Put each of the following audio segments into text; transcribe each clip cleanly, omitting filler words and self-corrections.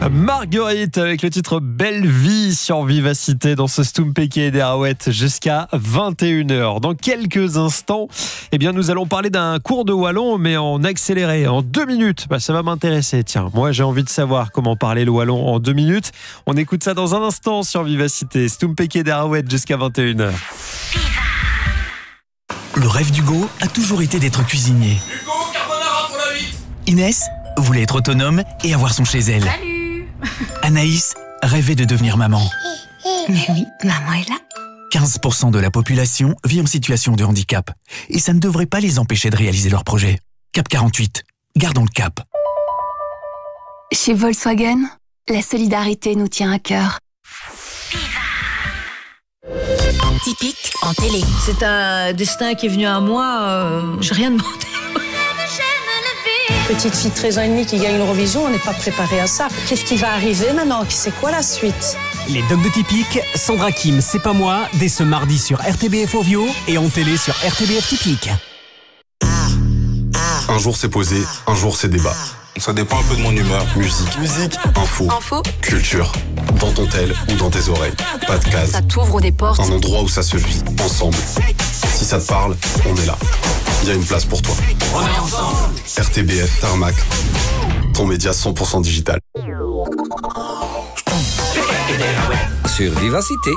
Marguerite avec le titre Belle Vie sur Vivacité dans ce Stumpeke et des Arouettes jusqu'à 21h. Dans quelques instants, nous allons parler d'un cours de wallon mais en accéléré, en 2 minutes. Ça va m'intéresser. Tiens, moi j'ai envie de savoir comment parler le wallon en 2 minutes. On écoute ça dans un instant sur Vivacité. Stumpeke et des Arouettes jusqu'à 21h. Le rêve d'Hugo a toujours été d'être cuisinier. Hugo, carbonara pour la vite. Inès voulait être autonome et avoir son chez elle. Salut. Anaïs rêvait de devenir maman. Mais oui, maman est là. 15% de la population vit en situation de handicap. Et ça ne devrait pas les empêcher de réaliser leurs projets. Cap 48, gardons le cap. Chez Volkswagen, la solidarité nous tient à cœur. Typique en télé. C'est un destin qui est venu à moi, j'ai rien demandé. Petite fille de 13 ans et demi qui gagne l'Eurovision, on n'est pas préparé à ça. Qu'est-ce qui va arriver maintenant? C'est quoi la suite? Les docs de Typique, Sandra Kim, C'est pas moi, dès ce mardi sur RTBF Ovio et en télé sur RTBF Typique. Un jour c'est posé, un jour c'est débat. Ça dépend un peu de mon humeur. Musique, info, culture. Dans ton tel ou dans tes oreilles. Pas de case. Ça t'ouvre des portes. Un endroit où ça se vit, ensemble. Si ça te parle, on est là. Il y a une place pour toi. On est ensemble. RTBF Tarmac. Ton média 100% digital. Sur Vivacité.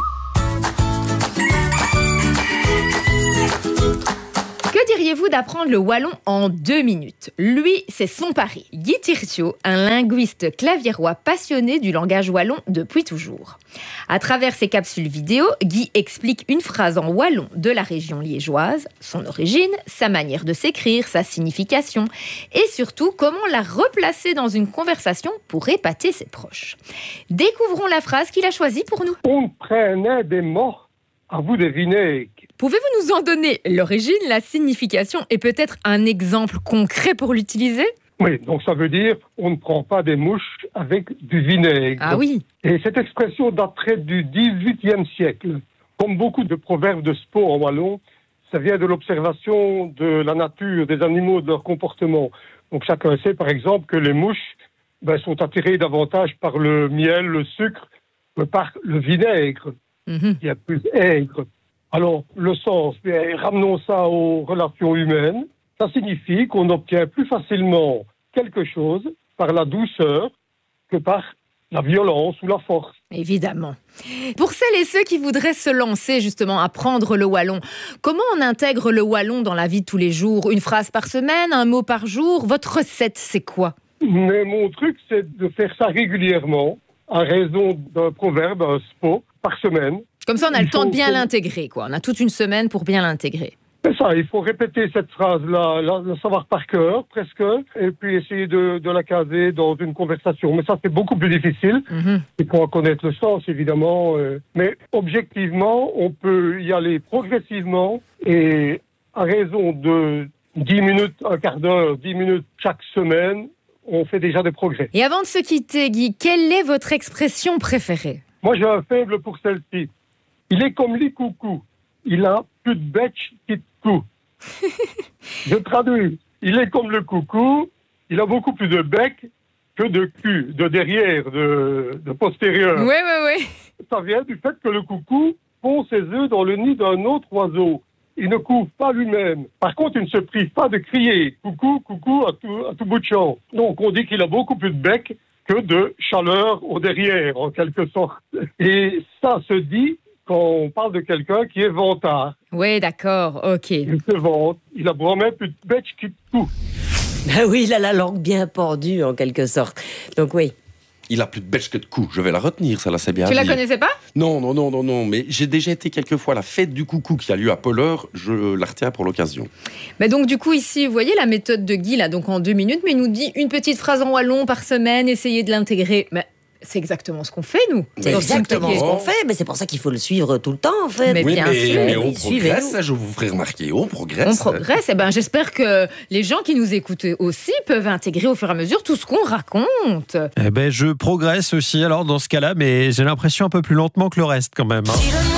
Que diriez-vous d'apprendre le wallon en 2 minutes? Lui, c'est son pari. Guy Tirtiot, un linguiste claviérois passionné du langage wallon depuis toujours. À travers ses capsules vidéo, Guy explique une phrase en wallon de la région liégeoise, son origine, sa manière de s'écrire, sa signification et surtout comment la replacer dans une conversation pour épater ses proches. Découvrons la phrase qu'il a choisie pour nous. On prenait des mots, à vous de vinaigre. Pouvez-vous nous en donner l'origine, la signification et peut-être un exemple concret pour l'utiliser? Oui, donc ça veut dire on ne prend pas des mouches avec du vinaigre. Ah oui. Et cette expression daterait du XVIIIe siècle. Comme beaucoup de proverbes de sport en wallon, ça vient de l'observation de la nature, des animaux, de leur comportement. Donc chacun sait par exemple que les mouches sont attirées davantage par le miel, le sucre, que par le vinaigre, qui est plus aigre. Alors, le sens, ramenons ça aux relations humaines. Ça signifie qu'on obtient plus facilement quelque chose par la douceur que par la violence ou la force. Évidemment. Pour celles et ceux qui voudraient se lancer justement à apprendre le wallon, comment on intègre le wallon dans la vie de tous les jours? Une phrase par semaine, un mot par jour? Votre recette, c'est quoi? Mais mon truc, c'est de faire ça régulièrement, à raison d'un proverbe, un spot, par semaine. Comme ça, on a le temps de bien l'intégrer, quoi. On a toute une semaine pour bien l'intégrer. C'est ça, il faut répéter cette phrase-là, la savoir par cœur, presque, et puis essayer de la caser dans une conversation. Mais ça, c'est beaucoup plus difficile. Il faut en connaître le sens, évidemment. Mais objectivement, on peut y aller progressivement et à raison de 10 minutes, un quart d'heure, 10 minutes chaque semaine, on fait déjà des progrès. Et avant de se quitter, Guy, quelle est votre expression préférée? Moi, j'ai un faible pour celle-ci. Il est comme les coucous. Il a plus de bec qu'il de cou. Je traduis. Il est comme le coucou. Il a beaucoup plus de bec que de cul, de derrière, de postérieur. Oui. Ça vient du fait que le coucou pond ses œufs dans le nid d'un autre oiseau. Il ne couvre pas lui-même. Par contre, il ne se prive pas de crier coucou, coucou à tout bout de champ. Donc, on dit qu'il a beaucoup plus de bec que de chaleur au derrière, en quelque sorte. Et ça se dit quand on parle de quelqu'un qui est vantard. Oui, d'accord, ok. Il se vante, il a vraiment plus de bec qu'il de cou. Ben oui, il a la langue bien pendue, en quelque sorte. Donc oui. Il a plus de bêche que de cou. Je vais la retenir, ça là, c'est bien. Tu la connaissais pas? Non. Mais j'ai déjà été quelques fois à la fête du coucou qui a lieu à Polleur. Je la retiens pour l'occasion. Mais donc du coup ici, vous voyez la méthode de Guy là, donc en 2 minutes, mais il nous dit une petite phrase en wallon par semaine, essayez de l'intégrer. Mais c'est exactement ce qu'on fait, nous. C'est exactement ce qu'on fait, mais c'est pour ça qu'il faut le suivre tout le temps, en fait. Mais bien sûr. Mais on progresse, je vous ferai remarquer, on progresse. On progresse, et j'espère que les gens qui nous écoutent aussi peuvent intégrer au fur et à mesure tout ce qu'on raconte. Je progresse aussi alors dans ce cas-là, mais j'ai l'impression un peu plus lentement que le reste quand même.